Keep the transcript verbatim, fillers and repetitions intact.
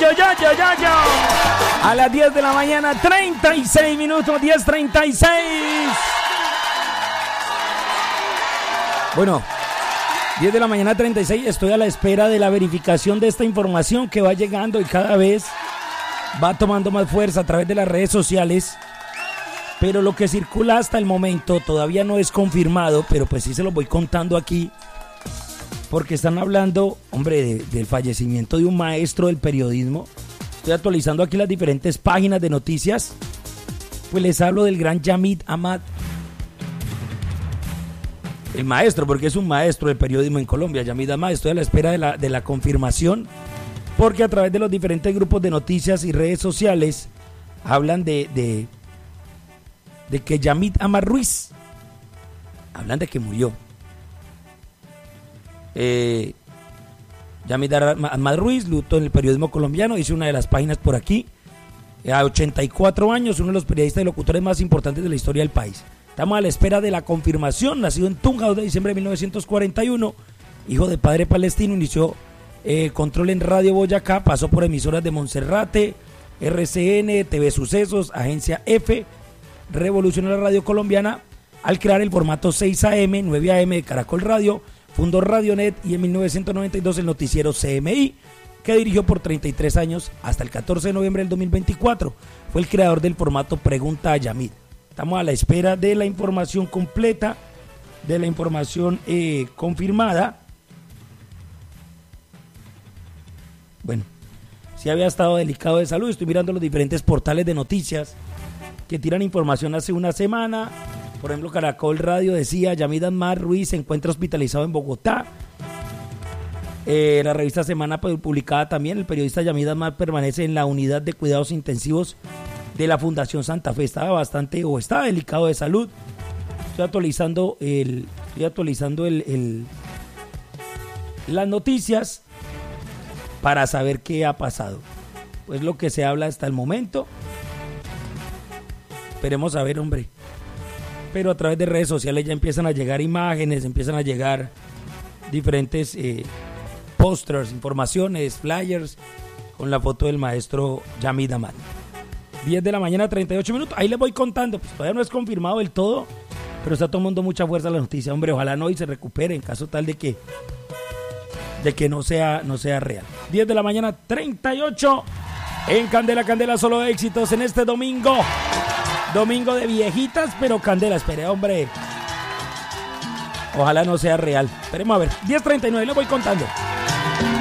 yo, yo, yo, yo, yo. A las diez de la mañana, treinta y seis minutos, diez treinta y seis. Bueno, diez de la mañana, treinta y seis. Estoy a la espera de la verificación de esta información que va llegando y cada vez va tomando más fuerza a través de las redes sociales. Pero lo que circula hasta el momento todavía no es confirmado, pero pues sí se lo voy contando aquí. Porque están hablando, hombre, de, del fallecimiento de un maestro del periodismo. Estoy actualizando aquí las diferentes páginas de noticias. Pues les hablo del gran Yamid Ahmad. El maestro, porque es un maestro del periodismo en Colombia, Yamid Ahmad. Estoy a la espera de la, de la confirmación. Porque a través de los diferentes grupos de noticias y redes sociales hablan de... de de que Yamid Ahmad Ruiz, hablan de que murió. Eh, Yamid Ahmad Ruiz, luto en el periodismo colombiano, dice una de las páginas por aquí, a ochenta y cuatro años, uno de los periodistas y locutores más importantes de la historia del país. Estamos a la espera de la confirmación. Nacido en Tunja, dos de diciembre de mil novecientos cuarenta y uno, hijo de padre palestino, inició eh, control en Radio Boyacá, pasó por emisoras de Monserrate, R C N, T V Sucesos, Agencia F, revolucionó la radio colombiana al crear el formato seis A M, nueve A M de Caracol Radio, fundó Radionet y en mil novecientos noventa y dos el noticiero C M I, que dirigió por treinta y tres años hasta el catorce de noviembre del dos mil veinticuatro. Fue el creador del formato Pregunta a Yamid. Estamos a la espera de la información completa, de la información eh, confirmada. Bueno, si había estado delicado de salud, estoy mirando los diferentes portales de noticias que tiran información hace una semana. Por ejemplo, Caracol Radio decía: Yamid Ahmad Ruiz se encuentra hospitalizado en Bogotá. Eh, la revista Semana publicada también: el periodista Yamid Ahmad permanece en la unidad de cuidados intensivos de la Fundación Santa Fe. Estaba bastante o estaba delicado de salud. Estoy actualizando el, estoy actualizando el, el, las noticias para saber qué ha pasado. Pues lo que se habla hasta el momento. Esperemos a ver, hombre. Pero a través de redes sociales ya empiezan a llegar imágenes, empiezan a llegar diferentes eh, pósters, informaciones, flyers con la foto del maestro Yamid Ahmad. diez de la mañana, treinta y ocho minutos. Ahí les voy contando. Pues todavía no es confirmado del todo, pero está tomando mucha fuerza la noticia. Hombre, ojalá no y se recupere en caso tal de que de que no sea, no sea real. diez de la mañana, treinta y ocho. En Candela, Candela, solo éxitos en este domingo. Domingo de viejitas, pero candela. Espere, hombre. Ojalá no sea real. Esperemos a ver. diez treinta y nueve, les voy contando.